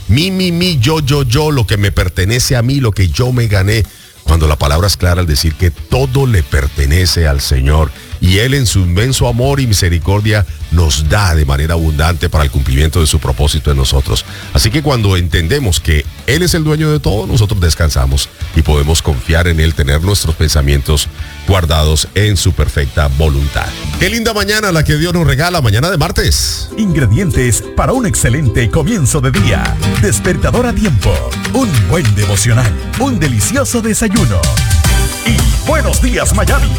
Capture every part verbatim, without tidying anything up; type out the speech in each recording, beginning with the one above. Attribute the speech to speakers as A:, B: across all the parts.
A: Mi, mi, mi, yo, yo, yo, lo que me pertenece a mí, lo que yo me gané. Cuando la palabra es clara al decir que todo le pertenece al Señor y Él en su inmenso amor y misericordia nos da de manera abundante para el cumplimiento de su propósito en nosotros. Así que cuando entendemos que Él es el dueño de todo, nosotros descansamos y podemos confiar en Él, tener nuestros pensamientos guardados en su perfecta voluntad. Qué linda mañana la que Dios nos regala, mañana de martes.
B: Ingredientes para un excelente comienzo de día. Despertador a tiempo, un buen devocional, un delicioso desayuno. Y buenos días, Miami.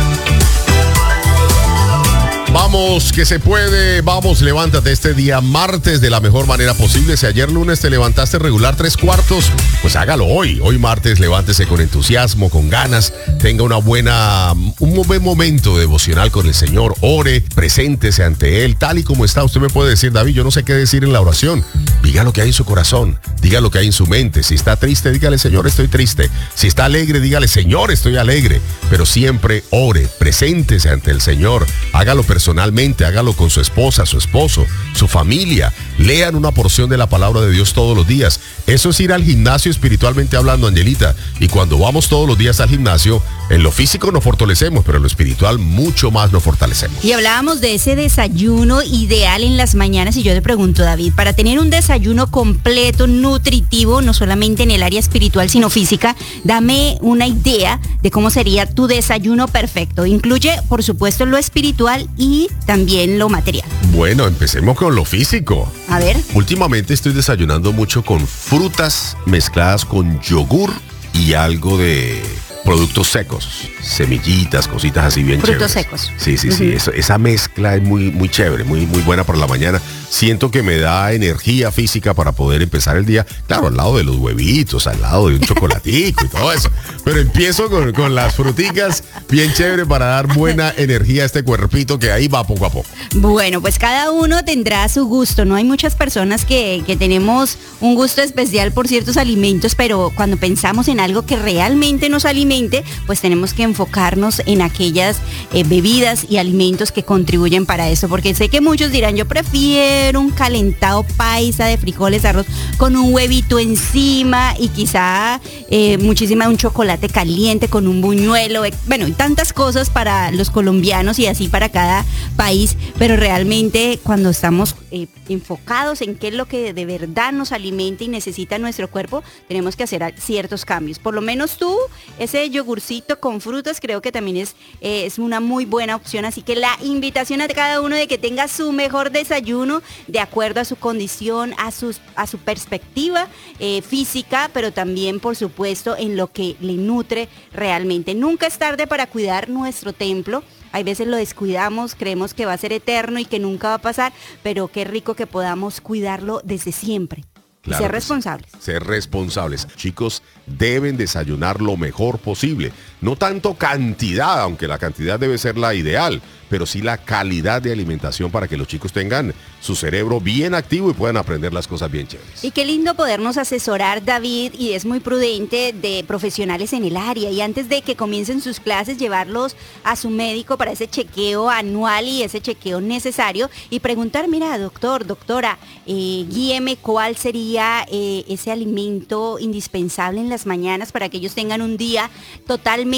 A: Vamos, que se puede, vamos, levántate este día martes de la mejor manera posible. Si ayer lunes te levantaste regular tres cuartos, pues hágalo hoy. Hoy martes levántese con entusiasmo, con ganas, tenga una buena, un buen momento devocional con el Señor, ore, preséntese ante Él, tal y como está. Usted me puede decir, David, yo no sé qué decir en la oración. Diga lo que hay en su corazón, diga lo que hay en su mente. Si está triste, dígale, Señor, estoy triste. Si está alegre, dígale, Señor, estoy alegre. Pero siempre ore, preséntese ante el Señor, hágalo personalmente. Personalmente, hágalo con su esposa, su esposo, su familia. Lean una porción de la palabra de Dios todos los días. Eso es ir al gimnasio espiritualmente hablando, Angelita. Y cuando vamos todos los días al gimnasio, en lo físico nos fortalecemos, pero en lo espiritual mucho más nos fortalecemos.
C: Y hablábamos de ese desayuno ideal en las mañanas y yo te pregunto, David, para tener un desayuno completo, nutritivo, no solamente en el área espiritual, sino física, dame una idea de cómo sería tu desayuno perfecto. Incluye, por supuesto, lo espiritual y y también lo material.
A: Bueno, empecemos con lo físico.
C: A ver.
A: Últimamente estoy desayunando mucho con frutas mezcladas con yogur y algo de productos secos, semillitas, cositas así bien
C: Frutos
A: chéveres.
C: secos.
A: Sí, sí, sí. Uh-huh. Eso, esa mezcla es muy, muy chévere, muy, muy buena para la mañana. Siento que me da energía física para poder empezar el día. Claro, al lado de los huevitos, al lado de un chocolatico y todo eso. Pero empiezo con, con las fruticas bien chévere para dar buena energía a este cuerpito que ahí va poco a poco.
C: Bueno, pues cada uno tendrá su gusto, ¿no? Hay muchas personas que, que tenemos un gusto especial por ciertos alimentos, pero cuando pensamos en algo que realmente nos alimenta, pues tenemos que enfocarnos en aquellas eh, bebidas y alimentos que contribuyen para eso, porque sé que muchos dirán, yo prefiero un calentado paisa de frijoles, arroz con un huevito encima y quizá eh, muchísima un chocolate caliente con un buñuelo, eh, bueno, y tantas cosas para los colombianos y así para cada país, pero realmente cuando estamos eh, enfocados en qué es lo que de verdad nos alimenta y necesita nuestro cuerpo, tenemos que hacer ciertos cambios. Por lo menos tú, ese yogurcito con frutas creo que también es, eh, es una muy buena opción, así que la invitación a cada uno de que tenga su mejor desayuno de acuerdo a su condición, a, sus, a su perspectiva eh, física, pero también por supuesto en lo que le nutre realmente. Nunca es tarde para cuidar nuestro templo. Hay veces lo descuidamos, creemos que va a ser eterno y que nunca va a pasar, pero qué rico que podamos cuidarlo desde siempre.
A: Claro,
C: ser responsables.
A: Ser responsables. Chicos, deben desayunar lo mejor posible. No tanto cantidad, aunque la cantidad debe ser la ideal, pero sí la calidad de alimentación para que los chicos tengan su cerebro bien activo y puedan aprender las cosas bien chéveres.
C: Y qué lindo podernos asesorar, David, y es muy prudente, de profesionales en el área. Y antes de que comiencen sus clases, llevarlos a su médico para ese chequeo anual y ese chequeo necesario y preguntar, mira, doctor, doctora, eh, guíeme cuál sería eh, ese alimento indispensable en las mañanas para que ellos tengan un día totalmente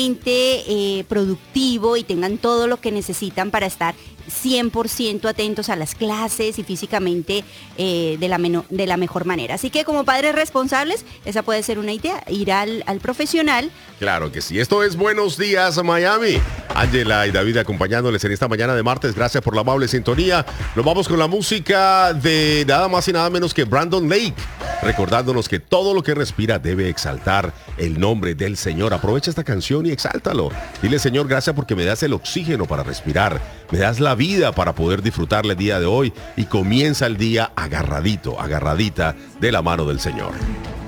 C: eh, productivo y tengan todo lo que necesitan para estar cien por ciento atentos a las clases y físicamente eh, de, la meno- de la mejor manera. Así que como padres responsables, esa puede ser una idea, ir al, al profesional.
A: Claro que sí. Esto es Buenos Días, Miami. Ángela y David acompañándoles en esta mañana de martes. Gracias por la amable sintonía. Nos vamos con la música de nada más y nada menos que Brandon Lake, recordándonos que todo lo que respira debe exaltar el nombre del Señor. Aprovecha esta canción y exáltalo. Dile, Señor, gracias porque me das el oxígeno para respirar, me das la vida para poder disfrutarle el día de hoy y comienza el día agarradito, agarradita de la mano del Señor.